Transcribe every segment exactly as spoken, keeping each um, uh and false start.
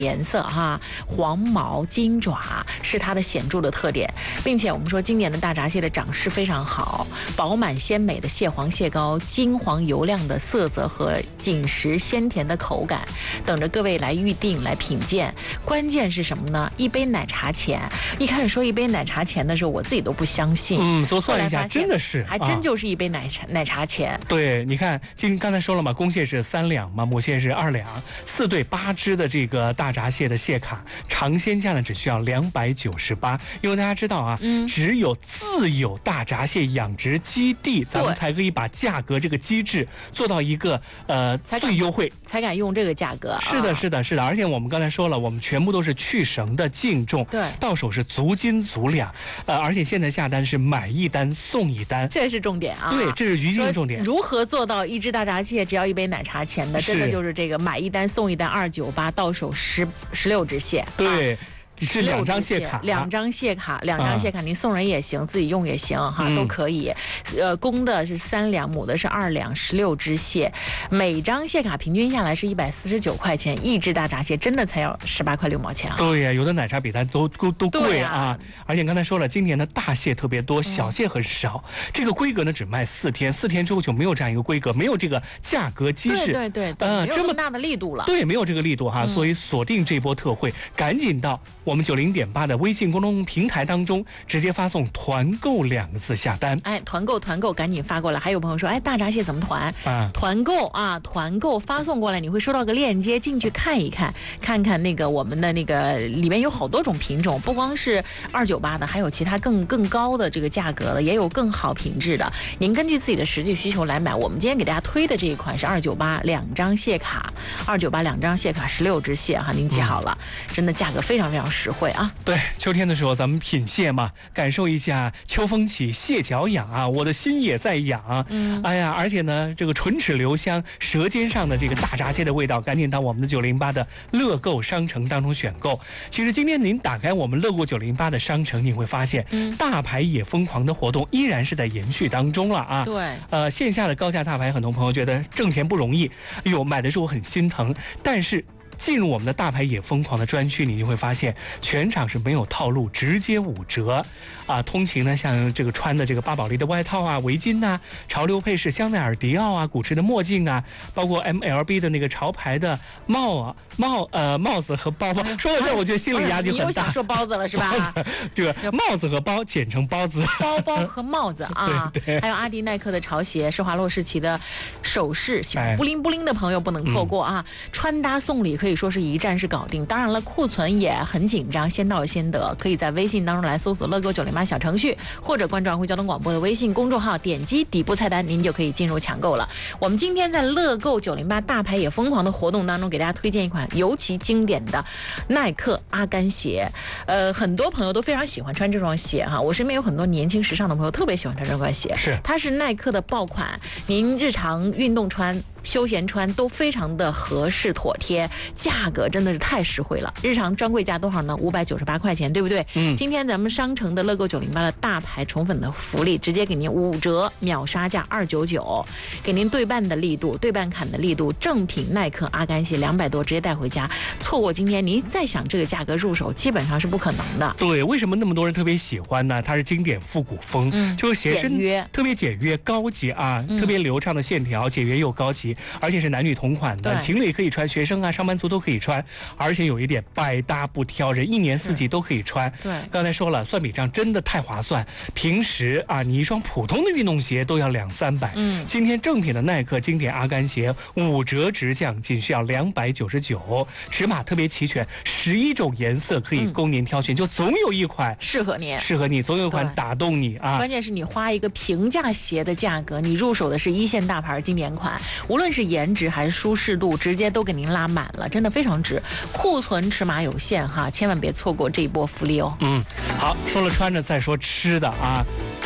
颜色哈，黄毛金爪是它的显著的特点，并且我们说今年的大闸蟹的长势非常好，饱满鲜美的蟹黄蟹膏，金黄油亮的色泽和紧实鲜甜的口感，等着各位来预定来品鉴。关键是什么呢？一杯奶茶钱。一开始说一杯奶茶钱的时候，我自己都不相信。 嗯，多算一下，真的是， 还真就是一杯奶茶、啊、奶茶钱。 对，你看，今刚才说了嘛，公蟹是三两嘛，母蟹是二两，四对八只的这个大闸蟹的蟹卡，尝鲜价呢只需要两百九十八。因为大家知道啊，嗯、只有自有大闸蟹养殖基地，咱们才可以把价格这个机制做到一个呃最优惠， 才敢用这个价格。 是的，是的，是的。而且我们刚才说了，我们全部都是去绳的净重， 对， 到手是足斤足两，呃，而且现在下单是买一单送一单， 这是重点啊。 对，这是鱼精的重点。 如何做到一只大闸蟹只要一杯奶茶钱的？真的就是这个买一单送一单，二九八到手十十六只蟹。 对。 啊是两张蟹卡， 两张蟹卡，两张蟹卡，您送人也行，自己用也行哈，都可以。呃，公的是三两，母的是二两，十六只蟹，每张蟹卡平均下来是一百四十九块钱，一只大闸蟹真的才要十八块六毛钱啊！ 对呀，有的奶茶比它都都都贵啊！而且刚才说了，今年的大蟹特别多，小蟹很少。这个规格呢，只卖四天，四天之后就没有这样一个规格，没有这个价格机制， 对对对，呃，这么大的力度了， 对，没有这个力度哈，所以锁定这波特惠，赶紧到我们九零点八的微信公众平台当中，直接发送“团购”两个字下单。 哎，团购团购，赶紧发过来。还有朋友说，哎，大闸蟹怎么团？啊，团购啊，团购发送过来，你会收到个链接，进去看一看，看看那个我们的那个里面有好多种品种，不光是二九八的，还有其他更更高的这个价格的，也有更好品质的。您根据自己的实际需求来买。我们今天给大家推的这一款是二九八两张蟹卡，二九八两张蟹卡，十六只蟹哈，您记好了，嗯、真的价格非常非常实惠啊。 对，秋天的时候咱们品蟹嘛，感受一下秋风起，蟹脚痒啊，我的心也在痒。嗯，哎呀，而且呢，这个唇齿留香，舌尖上的这个大闸蟹的味道，赶紧到我们的九零八的乐购商城当中选购。其实今天您打开我们乐购九零八的商城，你会发现，嗯，大牌也疯狂的活动依然是在延续当中了啊。 对， 呃，线下的高价大牌，很多朋友觉得挣钱不容易，哎呦，买的时候很心疼，但是进入我们的大牌也疯狂的专区，你就会发现全场是没有套路，直接五折啊！通勤呢，像这个穿的这个巴宝莉的外套啊、围巾呐、啊，潮流配饰香奈儿、迪奥啊、古驰的墨镜啊，包括 M L B 的那个潮牌的帽啊、帽呃帽子和包包。说到这儿，我觉得心理压力很大。 你又想说包子了是吧？ 这个帽子和包简称包子。 包包和帽子啊， 对对。 哎还有阿迪耐克的潮鞋，施华洛世奇的首饰，喜欢布灵布灵的朋友不能错过啊！嗯、穿搭送礼可以。可以说是一站式搞定，当然了，库存也很紧张，先到先得。可以在微信当中来搜索乐购九零八小程序，或者关注安徽交通广播的微信公众号，点击底部菜单，您就可以进入抢购了。我们今天在乐购九零八大牌也疯狂的活动当中，给大家推荐一款尤其经典的耐克阿甘鞋。呃，很多朋友都非常喜欢穿这双鞋哈，我身边有很多年轻时尚的朋友特别喜欢穿这双鞋， 是它是耐克的爆款，您日常运动穿、休闲穿都非常的合适妥帖。价格真的是太实惠了，日常专柜价多少呢？五百九十八块钱，对不对？嗯。今天咱们商城的乐购九零八的大牌宠粉的福利，直接给您五折，秒杀价二九九，给您对半的力度，对半砍的力度，正品耐克阿甘鞋两百多，直接带回家。错过今天，您再想这个价格入手，基本上是不可能的。 对，为什么那么多人特别喜欢呢？它是经典复古风，嗯，就是鞋身特别简约高级啊，嗯、特别流畅的线条，简约又高级，而且是男女同款的，情侣可以穿，学生啊、上班族都可以穿，而且有一点百搭不挑人，一年四季都可以穿。 对， 刚才说了，算笔账真的太划算。平时啊，你一双普通的运动鞋都要两三百，嗯，今天正品的耐克经典阿甘鞋五折直降，仅需要两百九十九，尺码特别齐全，十一种颜色可以供您挑选，嗯、就总有一款适合你， 适合你，总有一款打动你啊。 关键是你花一个平价鞋的价格，你入手的是一线大牌经典款，无论是颜值还是舒适度，直接都给您拉满了，真的非常值。库存尺码有限哈，千万别错过这一波福利哦。 嗯，好，说了穿着再说吃的啊。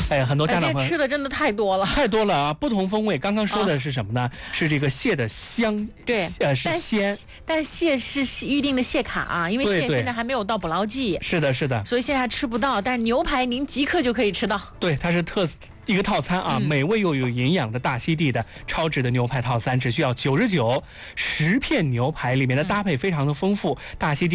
哎，很多家长朋友吃的真的太多了， 太多了啊！不同风味。刚刚说的是什么呢？啊、是这个蟹的香， 对， 呃，是鲜。 但是蟹是预定的蟹卡啊，因为蟹现在还没有到捕捞季。 是的，是的。 所以现在还吃不到，但是牛排您即刻就可以吃到。 对，它是特。一个套餐啊，美味又有营养的大溪地的超值的牛排套餐，只需要九十九，十片牛排里面的搭配非常的丰富，大溪地。